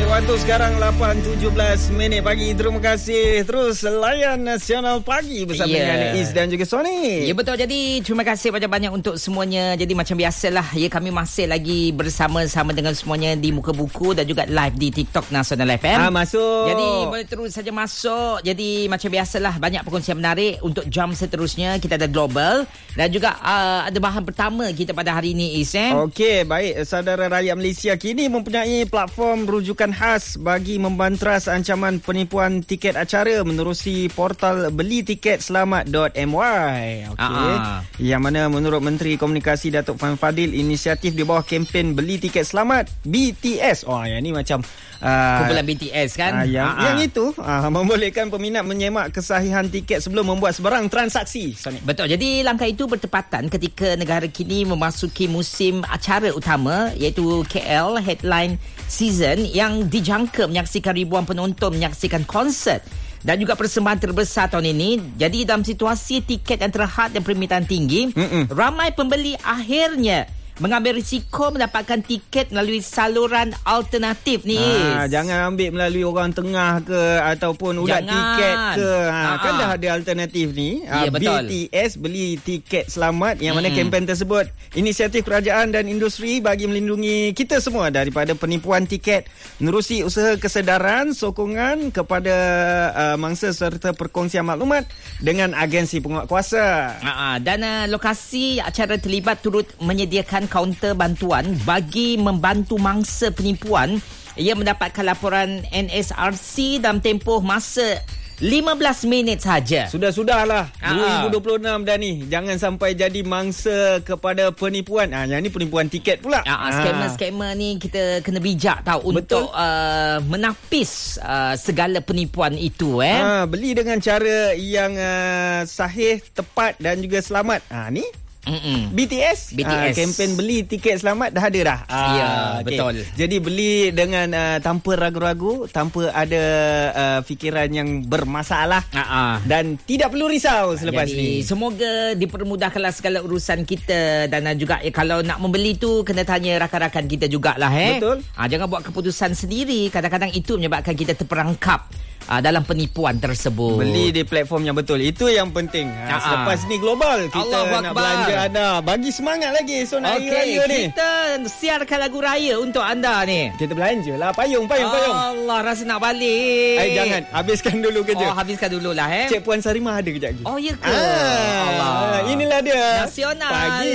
Baik, waktu sekarang 8.17 pagi. Terima kasih terus layan Nasional Pagi bersama dengan Is dan juga Sony. Ya, betul. Jadi terima kasih banyak-banyak untuk semuanya. Jadi macam biasalah, ya, kami masih lagi bersama-sama dengan semuanya di Muka Buku dan juga live di TikTok Nasional FM. Masuk. Jadi boleh terus saja masuk. Jadi macam biasalah, banyak perkongsian menarik untuk jam seterusnya. Kita ada global dan juga ada bahan pertama kita pada hari ini, Is. Okey, baik. Saudara rakyat Malaysia kini mempunyai platform rujukan khas bagi membantras ancaman penipuan tiket acara menerusi portal belitiket.selamat.my. Okey. Yang mana menurut Menteri Komunikasi Datuk Fan Fadil, inisiatif di bawah kempen Beli Tiket Selamat BTS. Yang ni macam kumpulan BTS kan? Yang itu membolehkan peminat menyemak kesahihan tiket sebelum membuat sebarang transaksi. Betul. Jadi langkah itu bertepatan ketika negara kini memasuki musim acara utama iaitu KL Headline Season yang dijangka menyaksikan ribuan penonton menyaksikan konsert dan juga persembahan terbesar tahun ini. Jadi dalam situasi tiket yang terhad dan permintaan tinggi, ramai pembeli akhirnya mengambil risiko mendapatkan tiket melalui saluran alternatif ni. Jangan ambil melalui orang tengah ke ataupun ulat tiket ke. Kan dah ada alternatif ni. BTS, Beli Tiket Selamat, yang mana kempen tersebut inisiatif kerajaan dan industri bagi melindungi kita semua daripada penipuan tiket menerusi usaha kesedaran, sokongan kepada mangsa serta perkongsian maklumat dengan agensi penguatkuasa. Dan lokasi acara terlibat turut menyediakan kaunter bantuan bagi membantu mangsa penipuan. Ia mendapatkan laporan NSRC dalam tempoh masa 15 minit saja. Sudahlah 2026 dah ni. Jangan sampai jadi mangsa kepada penipuan. Yang ni penipuan tiket pula. Scammer ni kita kena bijak tahu untuk menapis segala penipuan itu. Beli dengan cara yang sahih, tepat dan juga selamat. Ni BTS. Kempen Beli Tiket Selamat dah ada dah. Betul. Jadi beli dengan tanpa ragu-ragu, tanpa ada fikiran yang bermasalah dan tidak perlu risau selepas ni. Semoga dipermudahkanlah segala urusan kita dan juga kalau nak membeli tu kena tanya rakan-rakan kita jugalah. Betul. Jangan buat keputusan sendiri. Kadang-kadang itu menyebabkan kita terperangkap dalam penipuan tersebut. Beli di platform yang betul. Itu yang penting. Selepas ni global kita nak belanja anda. Bagi semangat lagi hari raya ni. Kita siarkan lagu raya untuk anda ni. Kita belanja lah. Payung. Allah, rasa nak balik. Jangan. Habiskan dulu kerja. Habiskan dululah. Cik Puan Sarimah ada kejap lagi. Ya ke? Allah. Inilah dia Nasional Pagi.